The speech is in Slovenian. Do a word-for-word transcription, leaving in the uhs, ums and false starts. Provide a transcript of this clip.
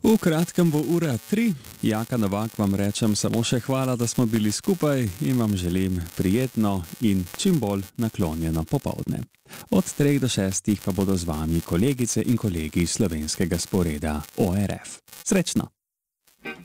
V kratkem bo ura tri, Jaka Novak vam rečem samo še hvala, da smo bili skupaj in vam želim prijetno in čim bolj naklonjeno popoldne. Od treh do šestih pa bodo z vami kolegice in kolegi slovenskega sporeda O R F. Srečno!